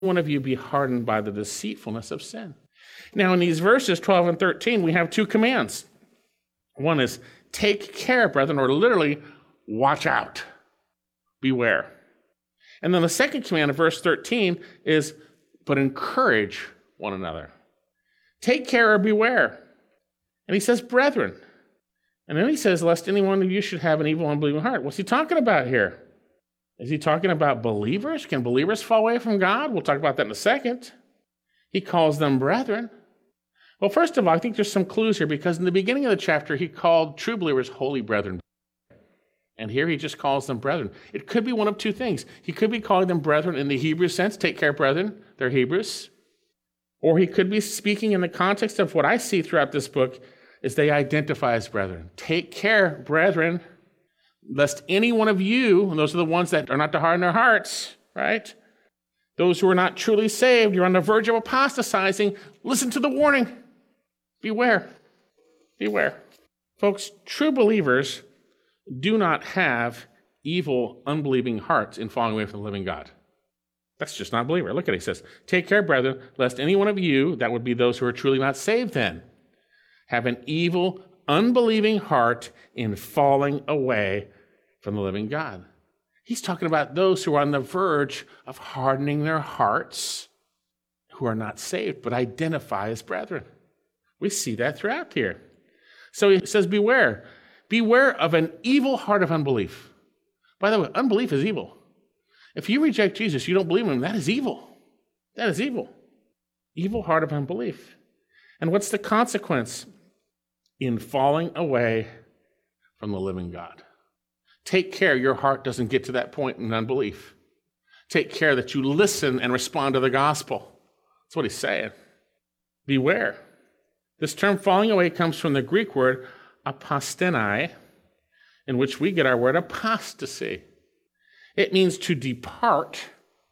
one of you be hardened by the deceitfulness of sin. Now, in these verses 12 and 13, we have two commands. One is, take care, brethren, or literally, watch out, beware. And then the second command of verse 13 is, but encourage one another. Take care or beware. And he says, brethren. And then he says, lest any one of you should have an evil, unbelieving heart. What's he talking about here? Is he talking about believers? Can believers fall away from God? We'll talk about that in a second. He calls them brethren. Well, first of all, I think there's some clues here, because in the beginning of the chapter, he called true believers holy brethren. And here he just calls them brethren. It could be one of two things. He could be calling them brethren in the Hebrew sense, take care, brethren, they're Hebrews. Or he could be speaking in the context of what I see throughout this book is they identify as brethren. Take care, brethren, lest any one of you, and those are the ones that are not to harden their hearts, right? Those who are not truly saved, you're on the verge of apostatizing, listen to the warning. Beware. Beware. Folks, true believers do not have evil, unbelieving hearts in falling away from the living God. That's just not a believer. Look at it. He says, take care, brethren, lest any one of you, that would be those who are truly not saved then, have an evil, unbelieving heart in falling away from the living God. He's talking about those who are on the verge of hardening their hearts, who are not saved, but identify as brethren. We see that throughout here. So he says, beware. Beware of an evil heart of unbelief. By the way, unbelief is evil. If you reject Jesus, you don't believe in him, that is evil. That is evil. Evil heart of unbelief. And what's the consequence? In falling away from the living God. Take care your heart doesn't get to that point in unbelief. Take care that you listen and respond to the gospel. That's what he's saying. Beware. This term falling away comes from the Greek word apostenai, in which we get our word apostasy. It means to depart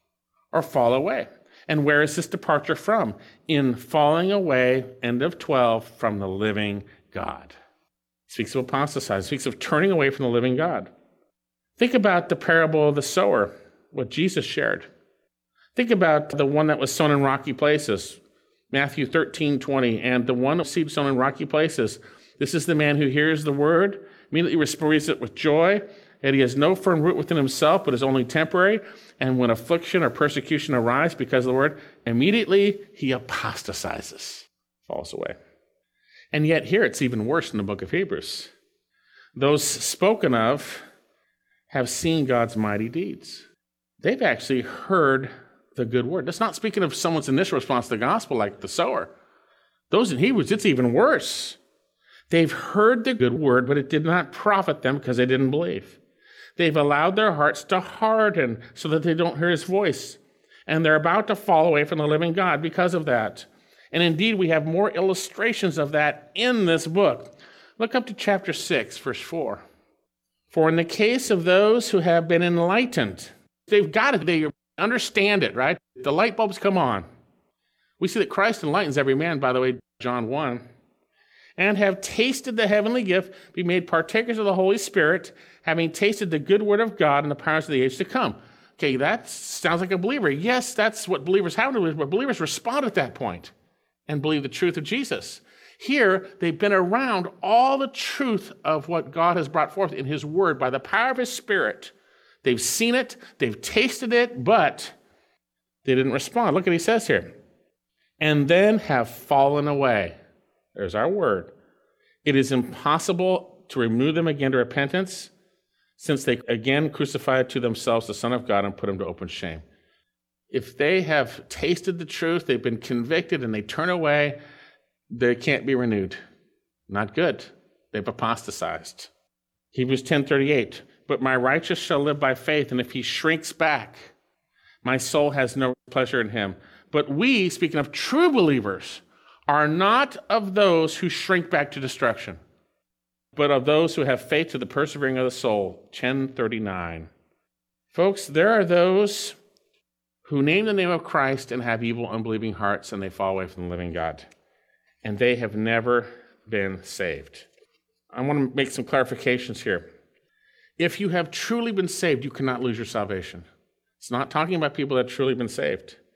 or fall away. And where is this departure from? In falling away, end of 12, from the living God. It speaks of apostatizing, speaks of turning away from the living God. Think about the parable of the sower, what Jesus shared. Think about the one that was sown in rocky places, Matthew 13:20, and the one seed sown in rocky places. This is the man who hears the word, immediately receives it with joy, and he has no firm root within himself, but is only temporary. And when affliction or persecution arise because of the word, immediately he apostatizes, falls away. And yet here it's even worse in the book of Hebrews. Those spoken of have seen God's mighty deeds. They've actually heard the good word. That's not speaking of someone's initial response to the gospel like the sower. Those in Hebrews, it's even worse. They've heard the good word, but it did not profit them because they didn't believe. They've allowed their hearts to harden so that they don't hear his voice. And they're about to fall away from the living God because of that. And indeed, we have more illustrations of that in this book. Look up to chapter 6, verse 4. For in the case of those who have been enlightened, they've got it, they understand it, right? The light bulbs come on. We see that Christ enlightens every man, by the way, John 1. And have tasted the heavenly gift, be made partakers of the Holy Spirit, having tasted the good word of God and the powers of the age to come. Okay, that sounds like a believer. Yes, that's what believers have to do, but believers respond at that point and believe the truth of Jesus. Here, they've been around all the truth of what God has brought forth in his word by the power of his Spirit. They've seen it, they've tasted it, but they didn't respond. Look what he says here. And then have fallen away. There's our word. It is impossible to remove them again to repentance, since they again crucified to themselves the Son of God and put him to open shame. If they have tasted the truth, they've been convicted, and they turn away, they can't be renewed. Not good. They've apostatized. Hebrews 10:38. But my righteous shall live by faith, and if he shrinks back, my soul has no pleasure in him. But we, speaking of true believers, are not of those who shrink back to destruction, but of those who have faith to the persevering of the soul. 10:39. Folks, there are those who name the name of Christ and have evil, unbelieving hearts, and they fall away from the living God. And they have never been saved. I want to make some clarifications here. If you have truly been saved, you cannot lose your salvation. It's not talking about people that have truly been saved.